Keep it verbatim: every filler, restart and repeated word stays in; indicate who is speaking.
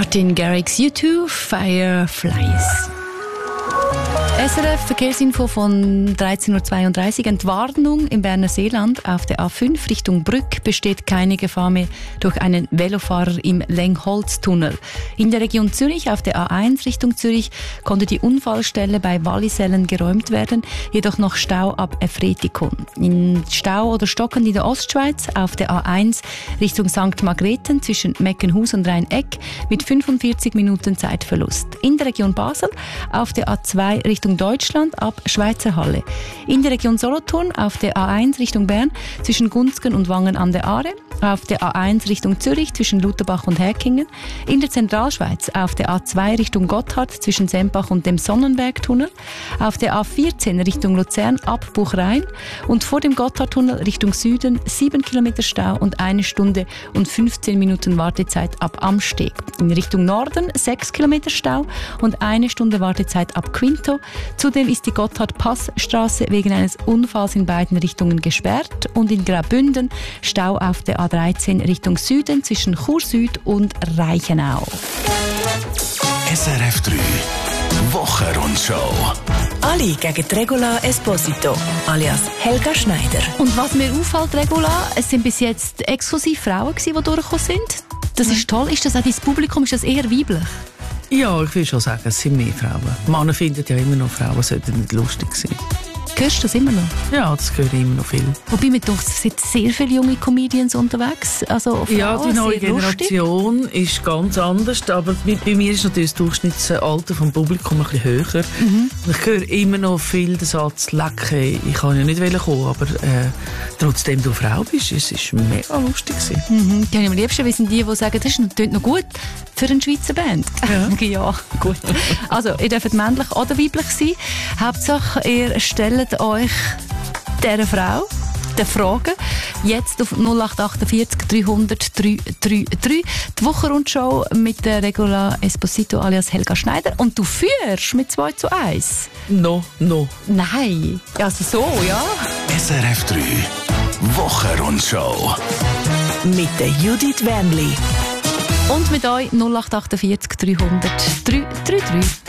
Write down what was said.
Speaker 1: Martin Garrix, U zwei, Fireflies. S R F Verkehrsinfo von dreizehn Uhr zweiunddreißig. Entwarnung im Berner Seeland. Auf der A fünf Richtung Brück besteht keine Gefahr mehr durch einen Velofahrer im Längholztunnel. In der Region Zürich auf der A eins Richtung Zürich konnte die Unfallstelle bei Wallisellen geräumt werden, jedoch noch Stau ab Efretikon. In Stau oder Stocken in der Ostschweiz auf der A eins Richtung Sankt Margrethen zwischen Meckenhus und Rhein-Eck mit fünfundvierzig Minuten Zeitverlust. In der Region Basel auf der A zwei Richtung Deutschland ab Schweizer Halle. In der Region Solothurn auf der A eins Richtung Bern zwischen Gunzgen und Wangen an der Aare. Auf der A eins Richtung Zürich zwischen Lutherbach und Häkingen. In der Zentralschweiz auf der A zwei Richtung Gotthard zwischen Sempach und dem Sonnenbergtunnel. Auf der A vierzehn Richtung Luzern ab Buchrein. Und vor dem Gotthardtunnel Richtung Süden sieben Kilometer Stau und eine Stunde und fünfzehn Minuten Wartezeit ab Amsteg. In Richtung Norden sechs Kilometer Stau und eine Stunde Wartezeit ab Quinto. Zudem ist die Gotthard-Passstraße wegen eines Unfalls in beiden Richtungen gesperrt und in Graubünden Stau auf der A dreizehn Richtung Süden zwischen Chur Süd und Reichenau.
Speaker 2: S R F drei Wochenrundschau.
Speaker 3: Alle gegen Regula Esposito, alias Helga Schneider.
Speaker 1: Und was mir auffällt, Regula, es sind bis jetzt exklusiv Frauen gewesen, die durchgekommen sind. Das ist toll. Ist das auch dein Publikum? Ist das eher weiblich?
Speaker 4: Ja, ich will schon sagen, es sind mehr Frauen. Männer finden ja immer noch, Frauen sollten nicht lustig sein.
Speaker 1: Hörst du das immer noch?
Speaker 4: Ja, das höre ich immer noch viel.
Speaker 1: Wobei, mir denkt, es sind sehr viele junge Comedians unterwegs. Also Frauen,
Speaker 4: ja, die neue Generation
Speaker 1: lustig.
Speaker 4: Ist ganz anders, aber bei, bei mir ist natürlich das Durchschnittsalter vom Publikum ein bisschen höher. Mhm. Ich höre immer noch viel den Satz, «Lecke, ich kann ja nicht kommen», aber äh, trotzdem du Frau bist, es war mega lustig.
Speaker 1: Mhm. Die habe ich am liebsten, wie sind die, die sagen, das ist noch gut für eine Schweizer Band.
Speaker 4: Ja,
Speaker 1: ja gut. Also, ihr dürft männlich oder weiblich sein. Hauptsache, ihr stellt euch dieser Frau die Fragen jetzt auf null acht vierundachtzig dreihundert dreihundertdreiunddreißig. Die Wochenrundschau mit der Regula Esposito alias Helga Schneider. Und du führst mit zwei zu eins.
Speaker 4: No, no.
Speaker 1: Nein. Also so, ja.
Speaker 2: S R F drei Wochenrundschau.
Speaker 3: Mit der Judith Wernli.
Speaker 1: Und mit euch null acht vierundachtzig dreihundert dreihundertdreiunddreißig.